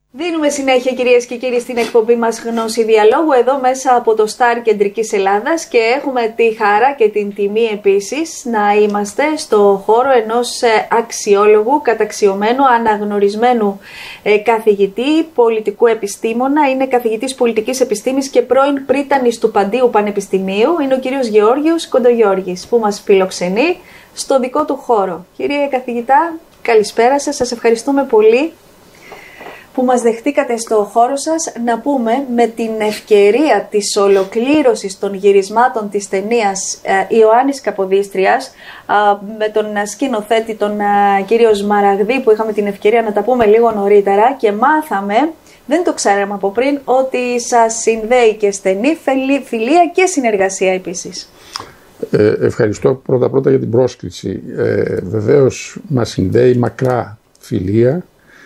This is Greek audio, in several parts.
Δίνουμε συνέχεια, κυρίες και κύριοι, στην εκπομπή μας Γνώση Διαλόγου εδώ μέσα από το Σταρ Κεντρικής Ελλάδας και έχουμε τη χαρά και την τιμή επίσης να είμαστε στο χώρο ενός αξιόλογου, καταξιωμένου, αναγνωρισμένου καθηγητή, πολιτικού επιστήμονα. Είναι καθηγητής πολιτικής επιστήμης και πρώην πρίτανης του Παντίου Πανεπιστημίου. Είναι ο κύριος Γεώργιος Κοντογιώργης που μας φιλοξενεί στο δικό του χώρο. Κύριε καθηγητά, καλησπέρα σας, σας ευχαριστούμε πολύ που μας δεχτήκατε στο χώρο σας. Να πούμε, με την ευκαιρία της ολοκλήρωσης των γυρισμάτων της ταινίας Ιωάννης Καποδίστριας, με τον σκηνοθέτη τον κύριο Σμαραγδί, που είχαμε την ευκαιρία να τα πούμε λίγο νωρίτερα και μάθαμε, δεν το ξέραμε από πριν, ότι σας συνδέει και στενή φιλία και συνεργασία επίσης. Ευχαριστώ πρώτα για την πρόσκληση. Βεβαίως μας συνδέει μακρά φιλία,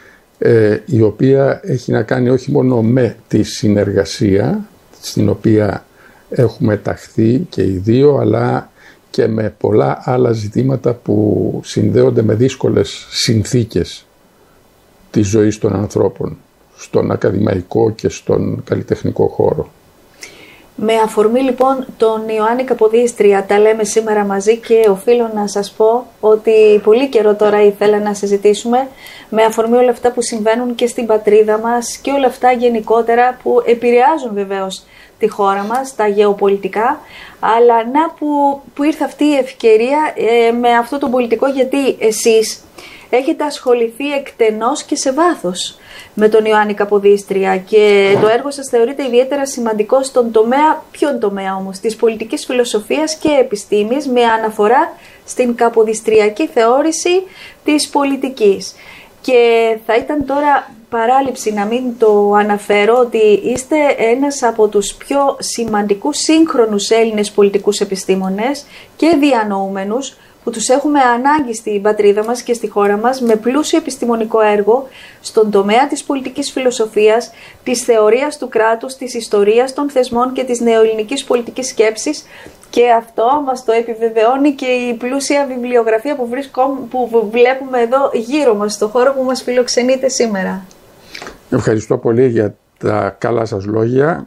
η οποία έχει να κάνει όχι μόνο με τη συνεργασία στην οποία έχουμε ταχθεί και οι δύο, αλλά και με πολλά άλλα ζητήματα που συνδέονται με δύσκολες συνθήκες της ζωής των ανθρώπων στον ακαδημαϊκό και στον καλλιτεχνικό χώρο. Με αφορμή λοιπόν τον Ιωάννη Καποδίστρια τα λέμε σήμερα μαζί και οφείλω να σας πω ότι πολύ καιρό τώρα ήθελα να συζητήσουμε με αφορμή όλα αυτά που συμβαίνουν και στην πατρίδα μας και όλα αυτά γενικότερα που επηρεάζουν βεβαίως τη χώρα μας, τα γεωπολιτικά, αλλά να που ήρθε αυτή η ευκαιρία με αυτό το πολιτικό, γιατί εσείς έχετε ασχοληθεί εκτενώς και σε βάθος με τον Ιωάννη Καποδίστρια και το έργο σας θεωρείται ιδιαίτερα σημαντικό στον τομέα, ποιον τομέα όμως, της πολιτικής φιλοσοφίας και επιστήμης, με αναφορά στην καποδιστριακή θεώρηση της πολιτικής. Και θα ήταν τώρα παράληψη να μην το αναφέρω ότι είστε ένας από τους πιο σημαντικούς σύγχρονους Έλληνες πολιτικούς επιστήμονες και διανοούμενους που τους έχουμε ανάγκη στην πατρίδα μας και στη χώρα μας, με πλούσιο επιστημονικό έργο στον τομέα της πολιτικής φιλοσοφίας, της θεωρίας του κράτους, της ιστορίας των θεσμών και της νεοελληνικής πολιτικής σκέψης, και αυτό μας το επιβεβαιώνει και η πλούσια βιβλιογραφία που βλέπουμε εδώ γύρω μας, στο χώρο που μας φιλοξενείτε σήμερα. Ευχαριστώ πολύ για τα καλά σας λόγια.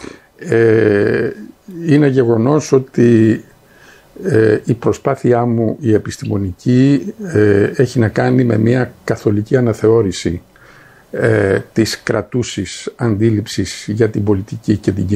Είναι γεγονός ότι η προσπάθειά μου η επιστημονική έχει να κάνει με μια καθολική αναθεώρηση της κρατούσης αντίληψης για την πολιτική και την κοινωνία.